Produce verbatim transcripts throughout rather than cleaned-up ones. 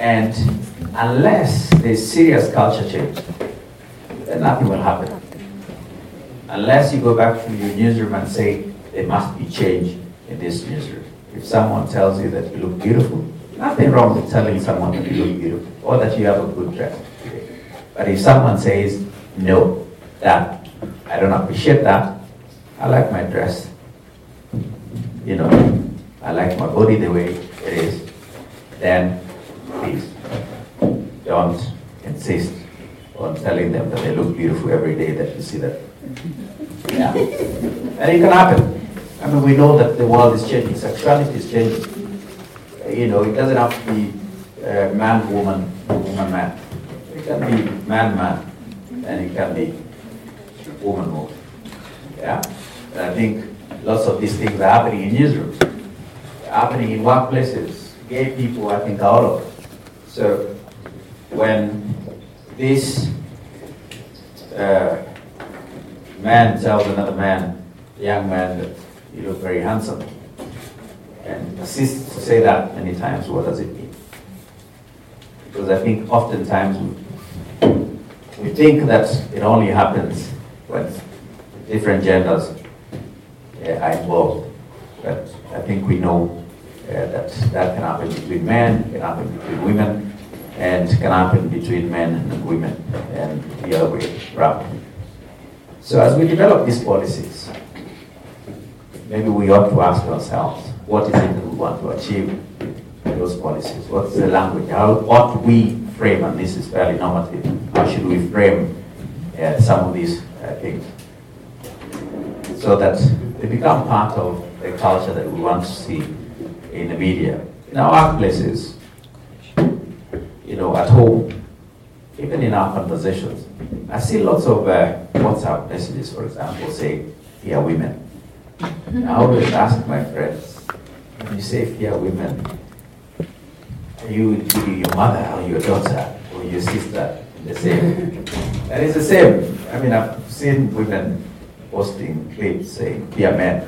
And unless there's serious culture change, then nothing will happen. Unless you go back to your newsroom and say, there must be change in this newsroom. If someone tells you that you look beautiful, nothing wrong with telling someone that you look beautiful or that you have a good dress. But if someone says, no, that I don't appreciate that, I like my dress, you know, I like my body the way it is, then please don't insist on telling them that they look beautiful every day that you see them. Yeah. And it can happen. I mean, we know that the world is changing, sexuality is changing. You know, it doesn't have to be uh, man, woman, woman, man. It can be man, man, and it can be woman, woman. Yeah? And I think lots of these things are happening in newsrooms, happening in workplaces. Gay people, I think, are all over. So when this uh, man tells another man, young man, that you look very handsome, and persists to say that many times, what does it mean? Because I think oftentimes we, we think that it only happens when different genders uh, are involved. But I think we know uh, that that can happen between men, can happen between women, and can happen between men and women, and the other way around. So as we develop these policies, maybe we ought to ask ourselves, what is it that we want to achieve with those policies? What's the language? How ought we frame, and this is fairly normative, how should we frame uh, some of these uh, things so that they become part of the culture that we want to see in the media, in our workplaces, you know, at home, even in our conversations. I see lots of uh, WhatsApp messages, for example, saying, "Fear women." I always ask my friends, when you say fear women, are you including your mother or your daughter or your sister in the same? And it's the same. I mean, I've seen women posting clips saying fear men.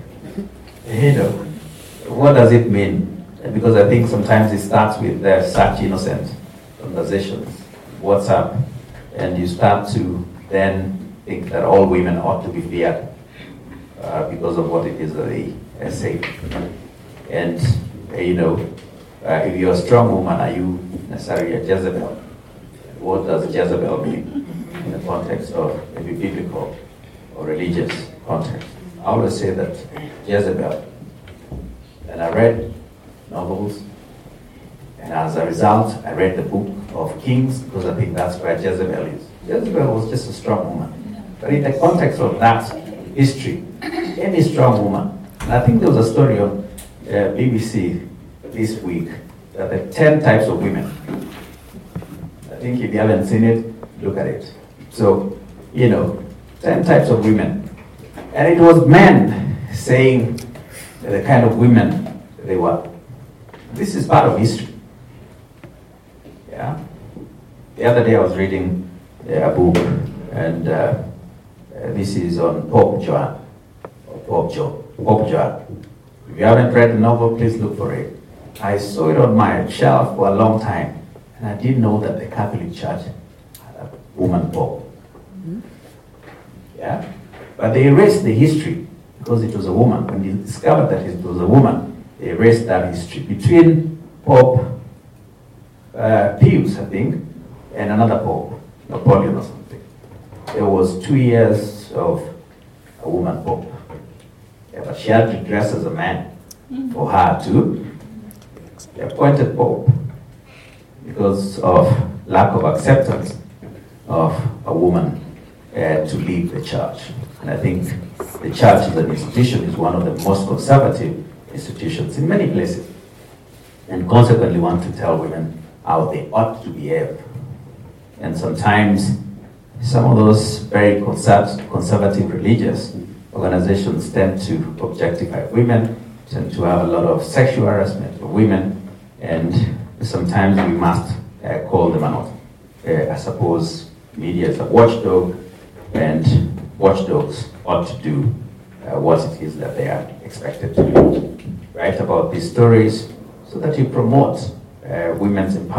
You know, what does it mean? Because I think sometimes it starts with uh, such innocent conversations, WhatsApp, and you start to then think that all women ought to be feared uh, because of what it is that they uh, say. And, uh, you know, uh, if you're a strong woman, are you necessarily a Jezebel? What does Jezebel mean in the context of maybe biblical or religious context? I always say that Jezebel, and I read novels, and as a result, I read the book of Kings, because I think that's where Jezebel is. Jezebel was just a strong woman. But in the context of that history, any strong woman, and I think there was a story on uh, B B C this week, that there are ten types of women. I think if you haven't seen it, look at it. So, you know, ten types of women. And it was men saying the kind of women they were. This is part of history. Yeah. The other day I was reading a book, and uh, uh, this is on Pope John, or Pope John, Pope John. If you haven't read the novel, please look for it. I saw it on my shelf for a long time, and I didn't know that the Catholic Church had a woman pope. Mm-hmm. Yeah, but they erased the history because it was a woman. When they discovered that it was a woman, they erased that history between Pope uh, Pius, I think, and another pope, Napoleon or something. There was two years of a woman pope. Yeah, but she had to dress as a man for her to be appointed pope because of lack of acceptance of a woman uh, to lead the church. And I think the church as an institution is one of the most conservative institutions in many places, and consequently want to tell women how they ought to behave. And sometimes some of those very conserv- conservative religious organizations tend to objectify women, tend to have a lot of sexual harassment of women, and sometimes we must uh, call them out. Uh, I suppose media is a watchdog, and watchdogs ought to do uh, what it is that they are expected to do. Write about these stories so that you promote uh, women's empowerment.